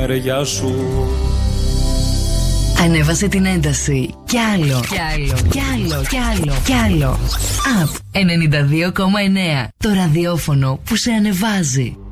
μεριά σου. Ανέβασε την ένταση. Κι άλλο. Κι άλλο. Κι άλλο. Κι άλλο. Κι άλλο. Up 92,9. Το ραδιόφωνο που σε ανεβάζει.